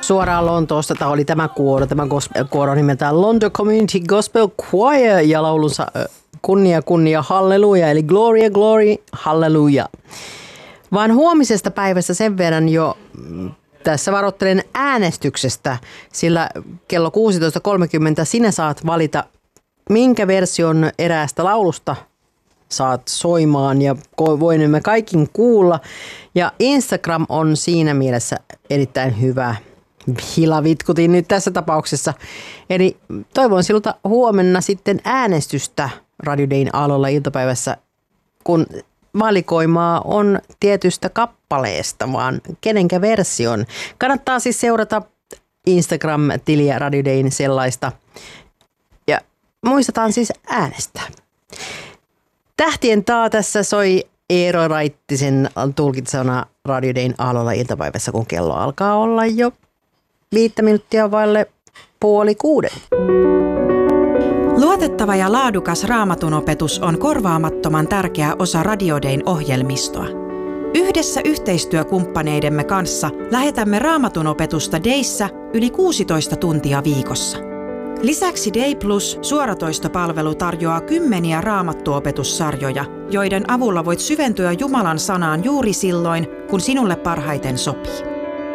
suoraan Lontoosta. Tämä oli tämä gospel-kuoro nimeltään London Community Gospel Choir ja laulunsa kunnia, halleluja, eli glory, glory, halleluja. Vaan huomisesta päivästä sen verran jo tässä varoittelen äänestyksestä, sillä kello 16.30 sinä saat valita, minkä version eräästä laulusta saat soimaan ja voimme kaikin kuulla. Ja Instagram on siinä mielessä erittäin hyvä. Hilavitkutin nyt tässä tapauksessa. Eli toivon sinulta huomenna sitten äänestystä Radio Dayn aallolla iltapäivässä, kun valikoimaa on tietystä kappaleesta, vaan kenenkä version. Kannattaa siis seurata Instagram-tiliä Radio Dayn sellaista. Ja muistetaan siis äänestää. Tähtien taa tässä soi Eero Raittisen tulkitsana Radio Dayn aallolla iltapäivässä, kun kello alkaa olla jo 5 minuuttia vaille 5:30. Luotettava ja laadukas Raamatunopetus on korvaamattoman tärkeä osa Radio Dayn ohjelmistoa. Yhdessä yhteistyökumppaneidemme kanssa lähetämme Raamatunopetusta Dayssä yli 16 tuntia viikossa. Lisäksi Day Plus -suoratoistopalvelu tarjoaa kymmeniä raamattuopetussarjoja, joiden avulla voit syventyä Jumalan sanaan juuri silloin, kun sinulle parhaiten sopii.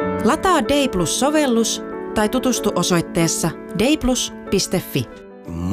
Lataa Day Plus-sovellus tai tutustu osoitteessa dayplus.fi.